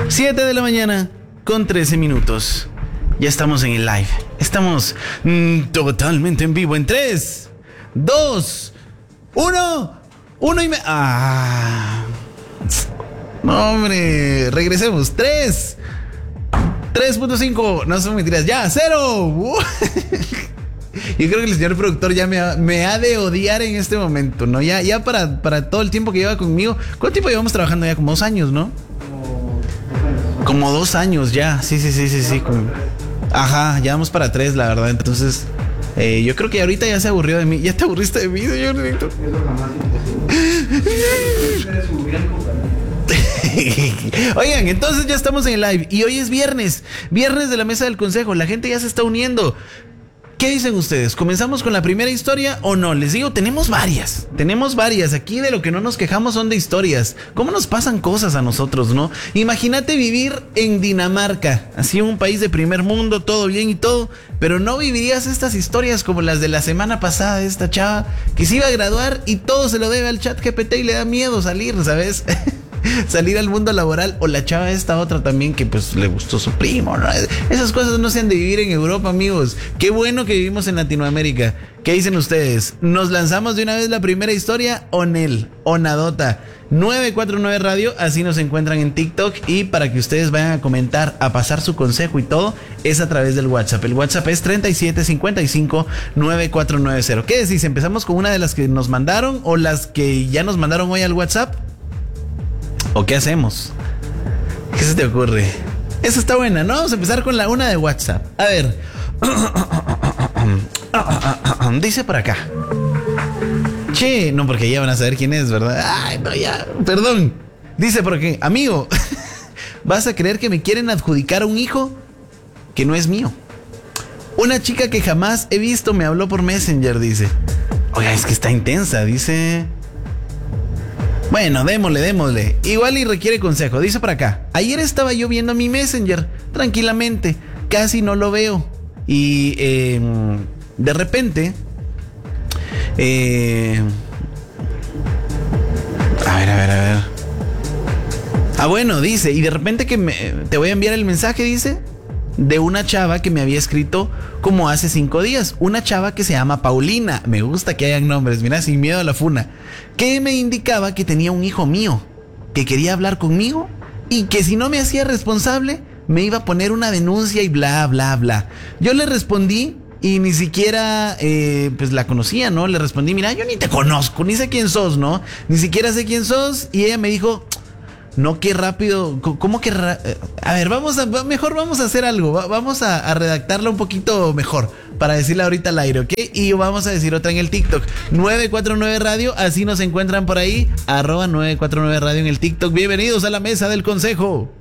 7 de la mañana con 13 minutos. Ya estamos en el live. Estamos totalmente en vivo en 3, 2, 1. No, hombre. Regresemos. 3.5. No son mentiras. Ya, 0. Yo creo que el señor productor ya me ha de odiar en este momento, ¿no? Ya para todo el tiempo que lleva conmigo. ¿Cuánto tiempo llevamos trabajando ya? Como 2 años, ¿no? Como 2 años ya. Sí. Ajá, ya vamos para 3, la verdad. Entonces, yo creo que ahorita ya se aburrió de mí. ¿Ya te aburriste de mí, señor director? Oigan, entonces ya estamos en el live. Y hoy es viernes de la mesa del consejo. La gente ya se está uniendo. ¿Qué dicen ustedes? ¿Comenzamos con la primera historia o no? Les digo, tenemos varias. Aquí de lo que no nos quejamos son de historias. ¿Cómo nos pasan cosas a nosotros, no? Imagínate vivir en Dinamarca, así un país de primer mundo, todo bien y todo, pero no vivirías estas historias como las de la semana pasada de esta chava que se iba a graduar y todo se lo debe al ChatGPT y le da miedo salir, ¿sabes? Salir al mundo laboral, o la chava esta otra también que pues le gustó su primo, ¿no? Esas cosas no se han de vivir en Europa, amigos. Qué bueno que vivimos en Latinoamérica. ¿Qué dicen ustedes? ¿Nos lanzamos de una vez la primera historia o Nel? O Nadota. 949 Radio, así nos encuentran en TikTok, y para que ustedes vayan a comentar, a pasar su consejo y todo, es a través del WhatsApp. El WhatsApp es 3755-9490. ¿Qué decís? ¿Empezamos con una de las que nos mandaron o las que ya nos mandaron hoy al WhatsApp? ¿O qué hacemos? ¿Qué se te ocurre? Esa está buena, ¿no? Vamos a empezar con una de WhatsApp. A ver. Dice por acá. Che, no, porque ya van a saber quién es, ¿verdad? Ay, no, ya, perdón. Dice por aquí, amigo, ¿vas a creer que me quieren adjudicar un hijo que no es mío? Una chica que jamás he visto me habló por Messenger, dice. Oiga, es que está intensa, dice. Bueno, démosle. Igual y requiere consejo. Dice por acá. Ayer estaba yo viendo mi Messenger tranquilamente. Casi no lo veo. Y de repente... A ver. Ah, bueno, dice. Y de repente te voy a enviar el mensaje, dice, de una chava que me había escrito como hace 5 días. Una chava que se llama Paulina. Me gusta que hayan nombres, mira, sin miedo a la funa. Que me indicaba que tenía un hijo mío, que quería hablar conmigo y que si no me hacía responsable me iba a poner una denuncia y bla, bla, bla. Yo le respondí y ni siquiera pues la conocía, ¿no? Le respondí, mira, yo ni te conozco, ni sé quién sos, ¿no? Ni siquiera sé quién sos. Y ella me dijo... No, qué rápido. ¿Cómo que a ver, mejor vamos a hacer algo. Vamos a redactarla un poquito mejor para decirla ahorita al aire, ¿ok? Y vamos a decir otra en el TikTok. 949 Radio, así nos encuentran por ahí. @949 Radio en el TikTok. Bienvenidos a la mesa del consejo.